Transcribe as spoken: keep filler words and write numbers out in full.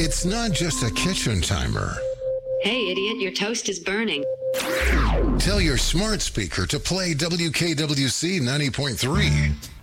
It's not just a kitchen timer. Hey, idiot, your toast is burning. Tell your smart speaker to play W K W C ninety point three.